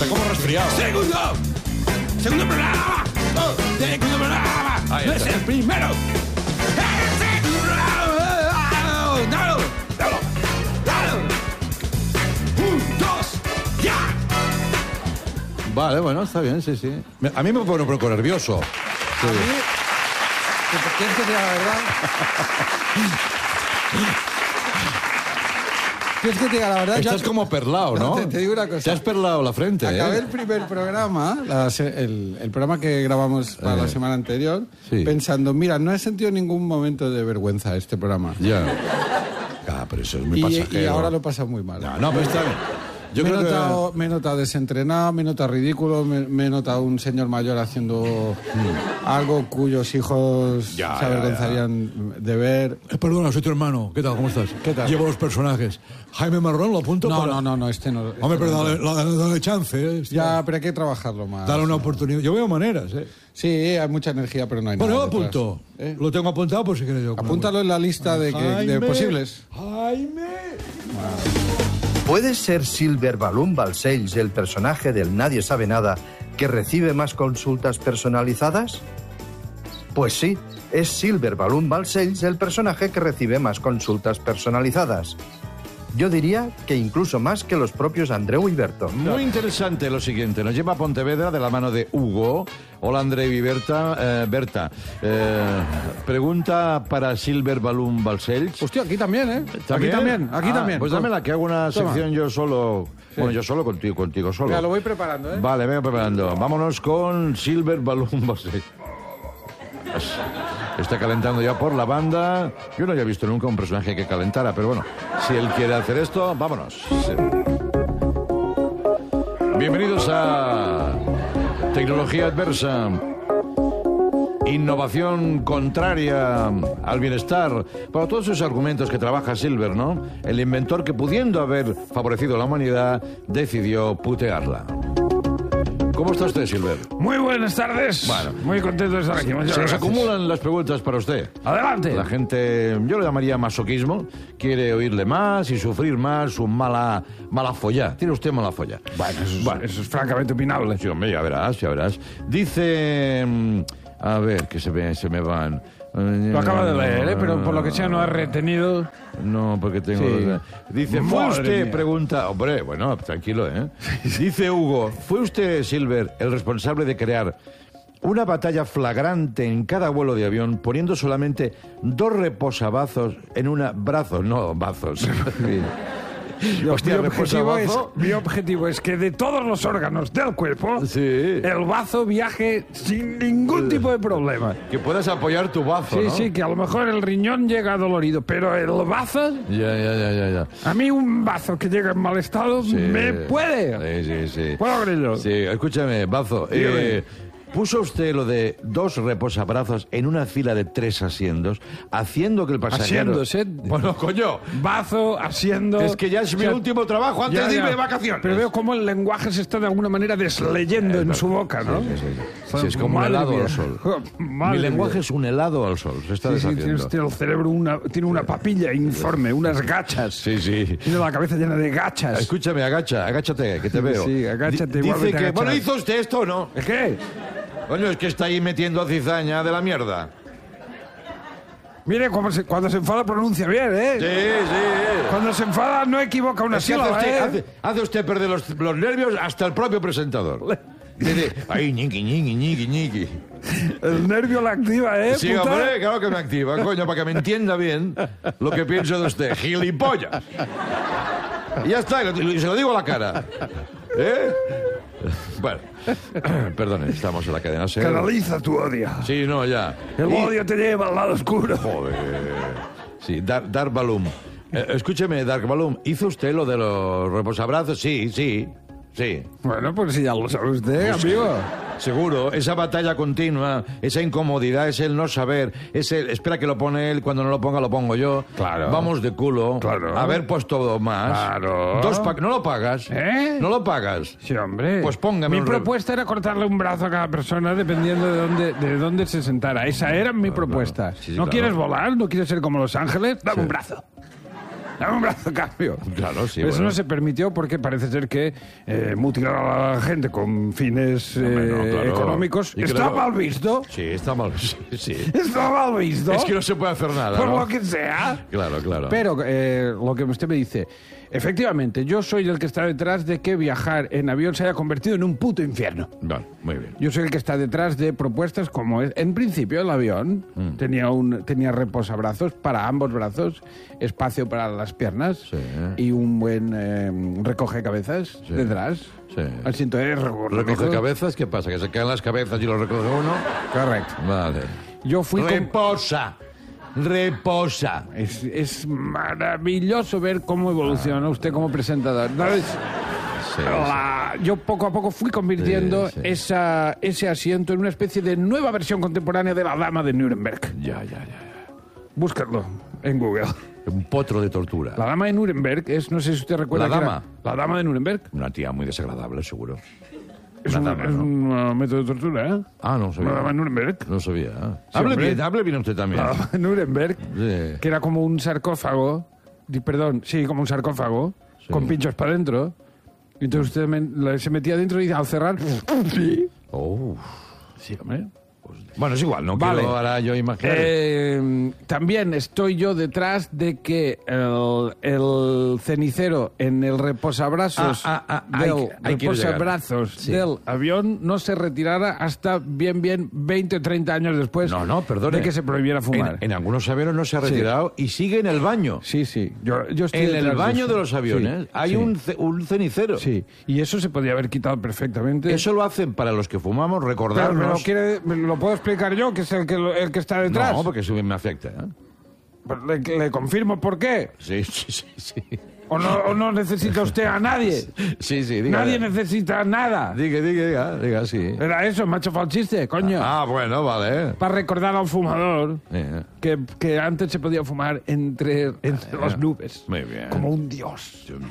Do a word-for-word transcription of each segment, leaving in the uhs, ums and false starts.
Está como resfriado. ¡Segundo! ¡Segundo programa! ¡Oh! ¡Segundo programa! Ahí ¡No está. es el primero! ¡El segundo programa! ¡Dalo! ¡Dalo! ¡Dalo! ¡Un, dos, ya! Vale, bueno, está bien, sí, sí. Me- A mí me pone un poco nervioso. Sí. A mí, ¿quieres que te diga la verdad? ¿Quieres que te diga la verdad? Estás Yo- como perlao, ¿no? Te, te digo una cosa. Te has perlado la frente, Acabé ¿eh? el primer programa, la se- el, el programa que grabamos para Eh, la semana anterior, sí. pensando, mira, no he sentido ningún momento de vergüenza este programa. Ya. Ah, pero eso es muy Y, pasajero. y ahora lo he pasado muy mal. No, no, pero está bien. Yo me, he creo notado, me he notado desentrenado, me he notado ridículo, me, me he notado un señor mayor haciendo algo cuyos hijos Ya, se ya, avergonzarían de ver. que... Eh, perdona, soy tu hermano. ¿Qué tal? ¿Cómo estás? ¿Qué tal? Llevo los personajes. Jaime Marrón, lo apunto No, para... no, no, no, este no. este Hombre, pero no. dale, dale- dale chance, ¿eh? Ya, pero hay que trabajarlo más. Dale una oportunidad. Yo veo maneras, ¿eh? Sí, hay mucha energía, pero no hay Bueno, yo nada lo detrás. apunto. ¿Eh? Lo tengo apuntado por si quieres yo. Apúntalo en la lista de, que- de Jaime, posibles. Jaime. ¿Puede ser Silver Balloon Balcells el personaje del Nadie Sabe Nada que recibe más consultas personalizadas? Pues sí, es Silver Balloon Balcells el personaje que recibe más consultas personalizadas. Yo diría que incluso más que los propios Andreu y Berto. Muy interesante lo siguiente. Nos lleva a Pontevedra de la mano de Hugo. Hola, André y Berta. Eh, Berta, eh, pregunta para Silver Balloon Balcells. Hostia, aquí también, ¿eh? ¿También? Aquí también, aquí Ah, también. Pues dámela, que hago una Toma. sección yo solo. Bueno, yo solo contigo, contigo solo. Mira, lo voy preparando, ¿eh? Vale, venga preparando. Vámonos con Silver Balloon Balcells. Está calentando ya por la banda. Yo no había visto nunca un personaje que calentara, pero bueno, si él quiere hacer esto, vámonos. Sí. Bienvenidos a Tecnología Adversa. Innovación contraria al bienestar. Para todos esos argumentos que trabaja Silver, ¿no? El inventor que, pudiendo haber favorecido a la humanidad, decidió putearla. ¿Cómo está usted, Silver? Muy buenas tardes. Bueno. Muy contento de estar aquí. Muchas Se nos gracias. acumulan las preguntas para usted. Adelante. La gente, yo lo llamaría masoquismo, quiere oírle más y sufrir más su mala, mala folla. Tiene usted mala folla. Bueno, eso es, eso es francamente opinable. Sí, hombre, ya verás, ya verás. Dice, mm, a ver, que se, ve, se me van. Lo acaba de leer, ¿eh? Pero por lo que sea no ha retenido. No, porque tengo... Sí. Dice, ¿fue Madre usted, mía. pregunta... Hombre, bueno, tranquilo, ¿eh? Dice Hugo, ¿fue usted, Silver, el responsable de crear una batalla flagrante en cada vuelo de avión, poniendo solamente dos reposabrazos en una... Brazos, no bazos. Hostia, mi, objetivo es, reposabazo. mi objetivo es que de todos los órganos del cuerpo, Sí. el bazo viaje sin ningún tipo de problema. Que puedas apoyar tu bazo, Sí, ¿no? sí, que a lo mejor el riñón llega dolorido, pero el bazo, Ya, ya, ya, ya, ya. a mí un bazo que llega en mal estado Sí. me puede. Sí, sí, sí. ¿Puedo abrirlo? Sí, escúchame, Bazo. Dígame. Eh, ¿Puso usted lo de dos reposabrazos en una fila de tres asientos, haciendo que el pasajero... Asiéndose. Bueno, coño, Bazo, haciendo... es que ya es mi O sea, último trabajo antes ya, de ya. irme de vacaciones. Pero veo cómo el lenguaje se está de alguna manera desleyendo en su boca, ¿no? Sí, sí, sí. Sí, es como un Madre helado mía. al sol. Madre Mi lenguaje mía. es un helado al sol, se está Sí, sí, tiene deshaciendo. usted el cerebro una, tiene una papilla informe, unas gachas. Sí, sí. Tiene la cabeza llena de gachas. Escúchame, agacha, agáchate, que te veo. Sí, agáchate, Di- vuélvete Dice a que... agachar. Bueno, ¿hizo usted esto o no? ¿Es qué? Coño, es que está ahí metiendo cizaña de la mierda. Mire, cuando se, cuando se enfada pronuncia bien, ¿eh? Sí, sí. Cuando se enfada no equivoca una Es que hace sílaba, usted, ¿eh? hace, hace usted perder los, los nervios hasta el propio presentador. Dice, ay, ñiqui, ñiqui, ñiqui, ñiqui. El nervio la activa, ¿eh? Sí, puta? hombre, claro que me activa, coño, para que me entienda bien lo que pienso de usted. Gilipollas. Y ya está, y lo- y se lo digo a la cara. ¿Eh? Bueno, perdone, estamos en la cadena SER. Canaliza tu odio. Sí, no, ya. El Y- odio te lleva al lado oscuro. Joder. Sí, Dark, Dark Balloon. Eh, escúcheme, Dark Balloon, ¿hizo usted lo de los reposabrazos? Sí, sí, sí. Bueno, pues si ya lo sabe usted, amigo. Seguro, esa batalla continua, esa incomodidad, es el no saber, es el espera que lo pone él, cuando no lo ponga lo pongo yo. Claro. Vamos de culo. Claro. Haber puesto más. Claro. Dos pa- no lo pagas. ¿Eh? No lo pagas. Sí, hombre. Pues póngame Mi un re- propuesta era cortarle un brazo a cada persona dependiendo de dónde, de dónde se sentara. Esa era mi propuesta. Sí, sí, ¿No claro. quieres volar? ¿No quieres ser como Los Ángeles? Dame un brazo. dame un brazo a cambio. Claro, sí, Pero eso bueno. no se permitió porque parece ser que eh, mutilar a la gente con fines Hombre, no, eh, claro. económicos Y que está luego- mal visto. Sí, está mal. Sí, sí. Está mal visto. Es que no se puede hacer nada, Por ¿no? lo que sea. Claro, claro. Pero eh, lo que usted me dice, efectivamente, yo soy el que está detrás de que viajar en avión se haya convertido en un puto infierno. Vale, muy bien. Yo soy el que está detrás de propuestas como es. En principio el avión Mm. tenía un tenía reposabrazos para ambos brazos, espacio para las piernas Sí. y un buen eh, recoge cabezas Sí. detrás. Sí. Asiento de ¿Recoge cabezas? ¿Qué pasa? ¿Que se caen las cabezas y lo recoge uno? Correcto. Vale. Yo fui con... Reposa. Reposa. Es, es maravilloso ver cómo evoluciona usted como presentador. ¿Sabes? Sí, La- yo poco a poco fui convirtiendo Sí, sí. Esa, ese asiento en una especie de nueva versión contemporánea de la Dama de Nuremberg. Ya, ya, ya. Búscalo en Google. Un potro de tortura. La Dama de Nuremberg es, no sé si usted recuerda. ¿La que dama? era- la Dama de Nuremberg Una tía muy desagradable, seguro. es, Una un, dama, es ¿no? un uh, método de tortura, ¿eh? Ah, no sabía. La Dama de Nuremberg. No sabía. ¿eh? Sí, hable hombre. bien, hable bien usted también. La Dama de Nuremberg, Sí. que era como un sarcófago, di- perdón, sí, como un sarcófago, Sí. con pinchos para adentro. Y entonces usted me- la- se metía dentro y al cerrar... Sí, Oh. sí, hombre. Bueno, es igual, no Vale. quiero ahora yo imaginar. Eh, también estoy yo detrás de que el, el cenicero en el reposabrazos Ah, ah, ah, ahí- del ahí quiero llegar. reposabrazos Sí. del avión no se retirara hasta bien bien veinte o treinta años después no, no, perdone. de que se prohibiera fumar. En, en algunos aviones no se ha retirado y sigue en el baño. Sí, sí. Yo, yo estoy En detrás el baño eso. de los aviones Sí, hay sí, un, ce- un cenicero. Sí, y eso se podía haber quitado perfectamente. Eso lo hacen para los que fumamos, Claro, recordarnos. me lo, quiere- me lo puedo explicar yo, que es el que, el que está detrás. No, porque eso me afecta. ¿eh? Pues le, le confirmo por qué. Sí, sí, sí. Sí, ¿O no, o no necesita usted a nadie? sí, sí diga. Nadie necesita nada. Diga, diga, diga, diga, sí. Era eso, macho fue el chiste, coño. Ah, bueno, vale. Para recordar al fumador Eh, que, que antes se podía fumar entre, entre las nubes. Muy bien. Como un dios. Dios.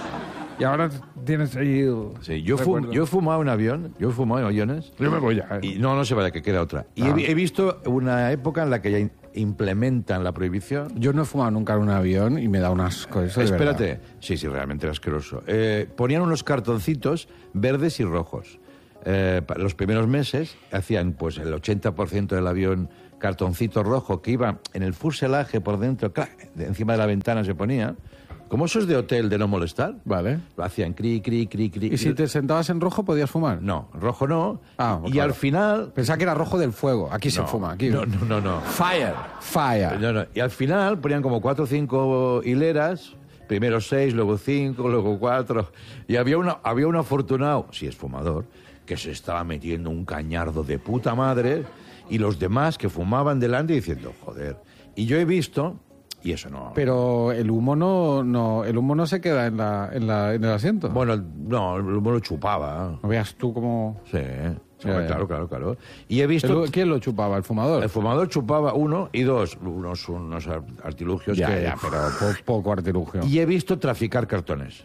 Y ahora tienes ahí el Sí, yo, fum- recuerdo. yo he fumado en avión, yo he fumado en aviones. Yo me voy ya. eh. Y no, no se vaya, que queda otra. Y he, vi- he visto una época en la que ya in- implementan la prohibición. Yo no he fumado nunca en un avión y me da un asco eso de Espérate. verdad. Sí, sí, realmente era asqueroso. Eh, ponían unos cartoncitos verdes y rojos. Eh, pa- los primeros meses hacían pues el ochenta por ciento del avión cartoncito rojo que iba en el fuselaje por dentro, ¡clac! De encima de la ventana se ponía. Como esos de hotel de no molestar. Vale. Lo hacían cri, cri, cri, cri. ¿Y si te sentabas en rojo podías fumar? No, rojo no. Ah, y claro. al final... Pensaba que era rojo del fuego. Aquí se No, fuma, aquí. No, no, no, no. Fire. Fire. No, no. Y al final ponían como cuatro o cinco hileras, primero seis, luego cinco, luego cuatro. Y había, una, había un afortunado, si es fumador, que se estaba metiendo un cañardo de puta madre y los demás que fumaban delante diciendo, joder. Y yo he visto, y eso no... Pero el humo no, no, el humo no se queda en, la, en, la, en el asiento. Bueno, no, el humo lo chupaba. No veas tú cómo... Sí, sí, Ya, ya. claro, claro, claro. Y he visto... El- ¿Quién lo chupaba? ¿El fumador? El fumador chupaba uno y dos, unos, unos artilugios ya, que... ya, pero po- poco artilugio. Y he visto traficar cartones.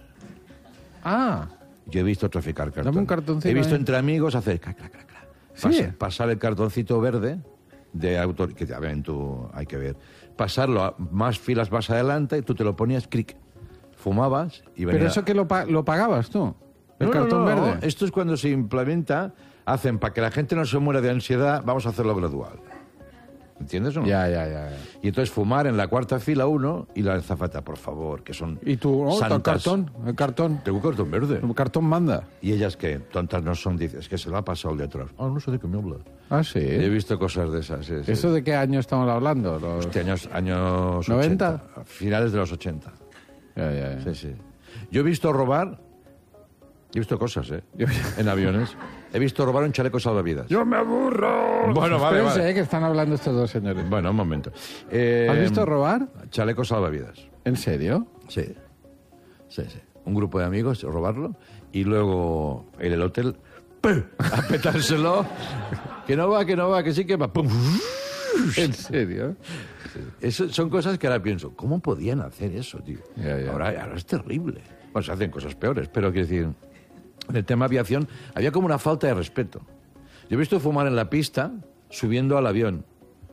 Ah, Yo he visto traficar cartones. Dame un cartoncito He visto ahí. entre amigos hacer... Crac, crac, crac, crac. Sí. Pasar, pasar el cartoncito verde de autor... Que a ver, en tu... hay que ver. Pasarlo a más filas más adelante y tú te lo ponías, cric. Fumabas y venía... pero eso que lo, pa- lo pagabas tú. El No, no, cartón no, no. verde. Esto es cuando se implementa, hacen para que la gente no se muera de ansiedad, vamos a hacerlo gradual. ¿Entiendes o no? Ya, ya, ya. ya. Y entonces fumar en la cuarta fila uno y la azafata, por favor, que son ¿Y tú? Oh, el santas. cartón. El cartón. Tengo cartón verde. El cartón manda. Y ellas que tontas no son, dices, que se lo ha pasado el de atrás. Ah, no sé de qué me habla. Ah, sí. He visto cosas de esas. Sí, sí. ¿Eso de qué año estamos hablando? Los... Este años, años ¿noventa? ochenta, finales de los ochenta. Ya, ya, ya. Sí, sí. Yo he visto robar, he visto cosas, ¿eh? En aviones. He visto robar un chaleco salvavidas. ¡Yo me aburro! Bueno, vale, Espérense, vale. eh, que están hablando estos dos señores. Bueno, un momento. Eh, ¿Has visto robar? Chaleco salvavidas. ¿En serio? Sí. Sí, sí. Un grupo de amigos, robarlo, y luego en el hotel, ¡pum! A petárselo. Que no va, que no va, que sí que va. ¡Pum! ¿En serio? Eso son cosas que ahora pienso, ¿cómo podían hacer eso, tío? Ya, ya. Ahora, ahora es terrible. Bueno, se hacen cosas peores, pero quiero decir, en el tema aviación había como una falta de respeto. Yo he visto fumar en la pista subiendo al avión.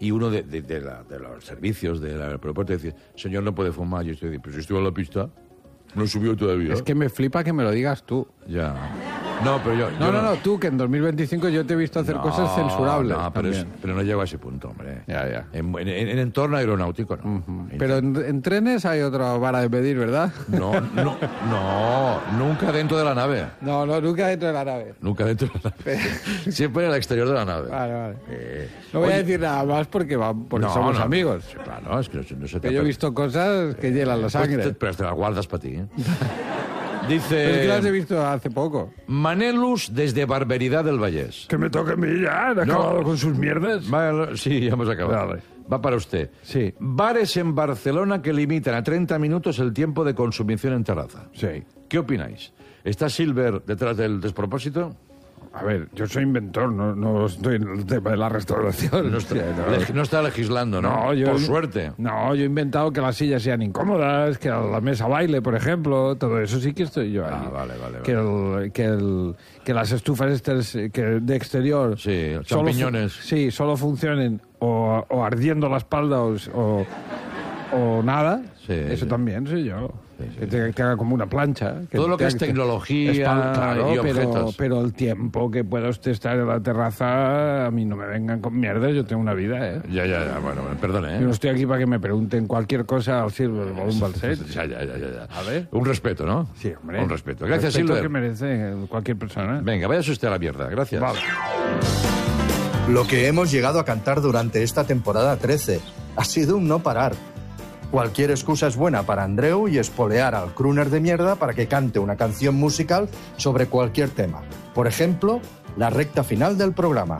y uno de, de, de, la- de los servicios del aeropuerto decía, señor, no puede fumar. Yo estoy, pues estoy en la pista, no subió todavía. Es que me flipa que me lo digas tú. Ya. No, pero yo... No, yo no, no, tú, que en dos mil veinticinco yo te he visto hacer No, cosas censurables. No, pero, es- también. pero no llego a ese punto, hombre. Ya, ya. En, en- en entorno aeronáutico, no. Ujú. Pero en, en trenes hay otra vara de medir, ¿verdad? No, no, no, nunca dentro de la nave. No, no, nunca dentro de la nave. Nunca dentro de la nave. Siempre en el exterior de la nave. Vale, vale. Eh, No voy oye, a decir nada más porque, va, porque no, somos no, amigos. sí, claro, es que no, se- no se te Que yo he per- visto cosas que hielan la Pues sangre. te- pero te las guardas para ti. ¿eh? Pero es que las he Dice visto hace poco. Manelus desde Barberidad del Vallés. Que me toca a mí ya, han acabado con sus mierdas. Va- sí, ya hemos acabado. Vale. Va para usted. Sí. Bares en Barcelona que limitan a treinta minutos el tiempo de consumición en terraza. Sí. ¿Qué opináis? ¿Está Silver detrás del despropósito? A ver, yo soy inventor, no, no estoy en el tema de la restauración. No está, Hostia, no. leg- no está legislando, ¿no? No, yo- Por suerte. No, yo he inventado que las sillas sean incómodas, que la mesa baile, por ejemplo, todo eso sí que estoy yo ahí. Ah, vale, vale, vale. Que, el- que, el- que las estufas estas eh, que de exterior... Sí, solo fu- champiñones. Sí, solo funcionen o, o ardiendo la espalda o, o, o nada. Sí, eso sí. también soy yo. Que, te, que haga como una plancha. Todo lo que te- es tecnología espal- claro, y pero, objetos. pero el tiempo que pueda usted estar en la terraza, a mí no me vengan con mierdas, yo tengo una vida, ¿eh? Ya, ya, ya, bueno, bueno, perdone, Yo no ¿eh? estoy aquí para que me pregunten cualquier cosa al Silver Balloon Balset. Ya, ya, ya, ya, ya. A ver. Un respeto, ¿no? Sí, hombre. Un respeto. Gracias, Respeto Silver. que merece cualquier persona. Venga, váyase usted a la mierda. Gracias. Vale. Lo que hemos llegado a cantar durante esta temporada trece ha sido un no parar. Cualquier excusa es buena para Andreu y espolear al crooner de mierda para que cante una canción musical sobre cualquier tema. Por ejemplo, la recta final del programa.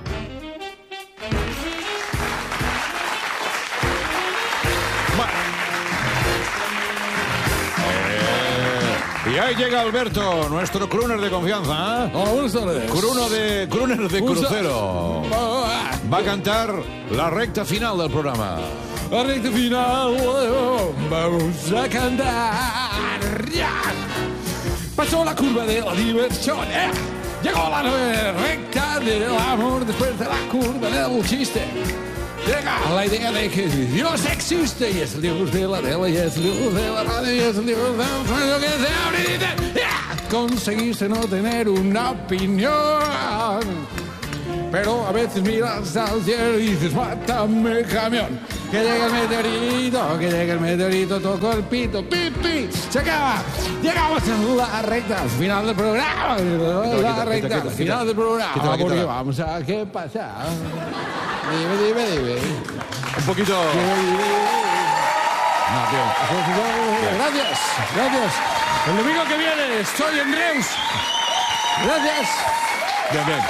Y ahí llega Alberto, nuestro crooner de confianza. ¿eh? Hola, buenas tardes. Cruno de, crooner de Usa- crucero. Va a cantar la recta final del programa. La recta final, vamos a cantar. Ya. Pasó la curva de la diversión, eh. Llegó la nueva recta del amor después de la curva del chiste. Llega la idea de que Dios existe y es el Dios de la tele y es el Dios de la radio y es el Dios del sueño que se abre y dice, "Ya". Conseguiste no tener una opinión. Pero a veces miras al cielo y dices, mátame camión. Que llegue el meteorito, que llegue el meteorito, toco el pito, pipi, se acaba. Llegamos a la recta final del programa. quita, La quita, recta quita, quita. final del programa. Quítala, Porque quítala. vamos a, ¿qué pasa? Dime, dime, dime. Un poquito... Dime, dime, dime. No, tío. Gracias, gracias. El domingo que viene estoy en Reus. Gracias. Bien, bien.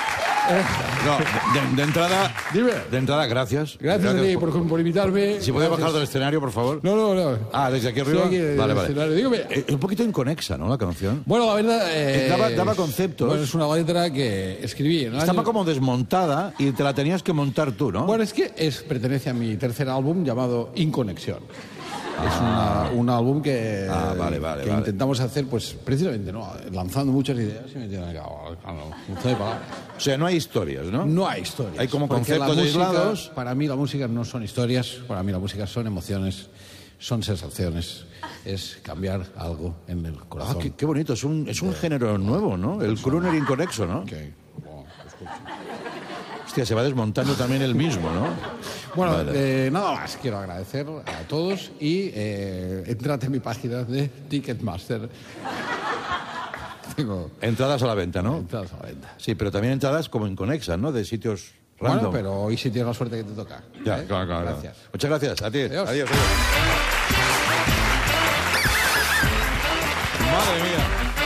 No, de, de entrada... Dime. De entrada, gracias. Gracias, a ti por, por invitarme. Si puede Gracias. bajar del escenario, por favor. No, no, no. Ah, desde aquí Estoy arriba. aquí en el vale, vale. escenario. Dígame. Eh, un poquito inconexa, ¿no? La canción. Bueno, la verdad... eh, Daba- daba conceptos. Bueno, es una letra que escribí en el Estaba año- como desmontada y te la tenías que montar tú, ¿no? Bueno, es que es, pertenece a mi tercer álbum llamado Inconexión. Es una- un álbum que, Ah, vale, vale, que vale. intentamos hacer, pues, precisamente, ¿no? Lanzando muchas ideas y metiendo en el cabo, a lo- mucho de palabras. O sea, no hay historias, ¿no? No hay historias. Hay como porque la conceptos música, aislados. Para mí la música no son historias, para mí la música son emociones, son sensaciones, es cambiar algo en el Ah, corazón. qué, qué bonito. Es un, es un género nuevo, ¿no? El crooner inconexo, ¿no? Ok. Bueno, escucha. Hostia, se va desmontando también el mismo, ¿no? Bueno, Vale. eh, nada más, quiero agradecer a todos y eh, entrate en mi página de Ticketmaster. Tengo Entradas a la venta, ¿no? entradas a la venta. Sí, pero también entradas como inconexas, ¿no? De sitios random. Bueno, pero hoy sí tienes la suerte que te toca. Ya, ¿eh? claro, claro. claro. Gracias. Muchas gracias. A ti. Adiós. Adiós. adiós. Madre mía.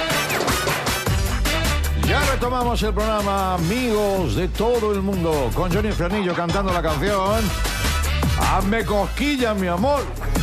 Ya retomamos el programa Amigos de todo el mundo con Johnny Fernillo cantando la canción Hazme cosquillas, mi amor.